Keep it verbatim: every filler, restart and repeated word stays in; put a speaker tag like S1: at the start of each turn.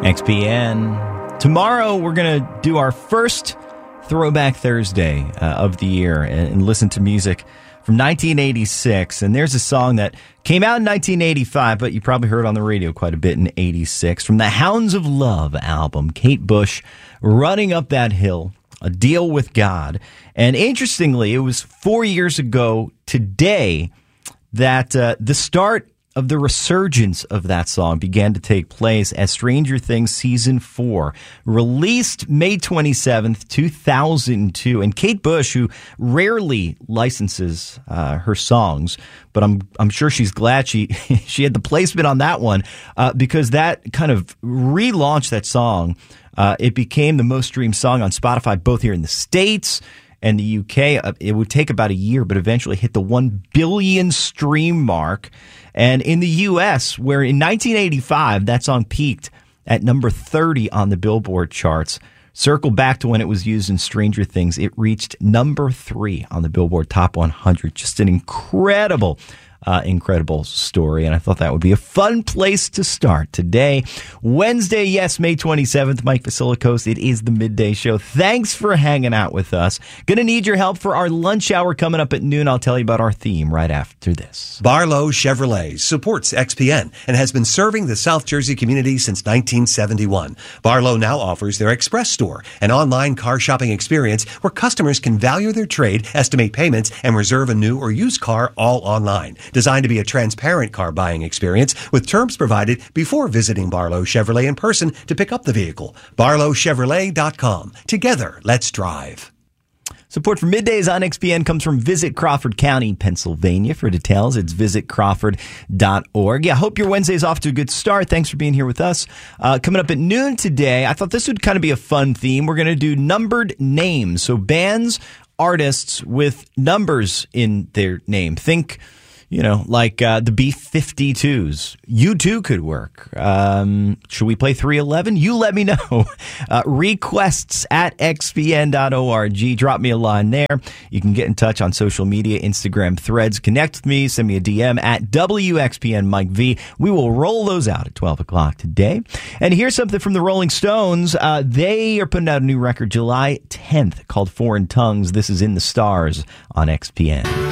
S1: X P N. Tomorrow, we're going to do our first Throwback Thursday uh, of the year and, and listen to music from nineteen eighty-six. And there's a song that came out in nineteen eighty-five, but you probably heard on the radio quite a bit in eighty-six. From the Hounds of Love album, Kate Bush, Running Up That Hill, A Deal with God. And interestingly, it was four years ago today that uh, the start of the resurgence of that song began to take place as Stranger Things Season four released May twenty-seventh, two thousand two. And Kate Bush, who rarely licenses uh, her songs, but I'm I'm sure she's glad she she had the placement on that one uh, because that kind of relaunched that song. Uh, it became the most streamed song on Spotify, both here in the States and the U K. Uh, it would take about a year, but eventually hit the one billion stream mark. And in the U S, where in nineteen eighty-five, that song peaked at number thirty on the Billboard charts. Circle back to when it was used in Stranger Things. It reached number three on the Billboard Top one hundred. Just an incredible Uh, incredible story, and I thought that would be a fun place to start today. Wednesday, yes, May twenty-seventh, Mike Vasilikos. It is the Midday Show. Thanks for hanging out with us. Gonna need your help for our lunch hour coming up at noon. I'll tell you about our theme right after this.
S2: Barlow Chevrolet supports X P N and has been serving the South Jersey community since nineteen seventy-one. Barlow now offers their Express Store, an online car shopping experience where customers can value their trade, estimate payments, and reserve a new or used car all online. Designed to be a transparent car buying experience with terms provided before visiting Barlow Chevrolet in person to pick up the vehicle. barlow chevrolet dot com. Together, let's drive.
S1: Support for Middays on X P N comes from Visit Crawford County, Pennsylvania. For details, it's visit crawford dot org. Yeah, hope your Wednesday's off to a good start. Thanks for being here with us. Uh, coming up at noon today, I thought this would kind of be a fun theme. We're going to do numbered names. So bands, artists with numbers in their name. Think, you know, like uh, the B fifty-twos. You too could work. Um, should we play three eleven? You let me know. Uh, requests at x p n dot org. Drop me a line there. You can get in touch on social media, Instagram, Threads. Connect with me. Send me a D M at W X P N Mike V. We will roll those out at twelve o'clock today. And here's something from the Rolling Stones. Uh, they are putting out a new record July tenth called Foreign Tongues. This is In the Stars on X P N.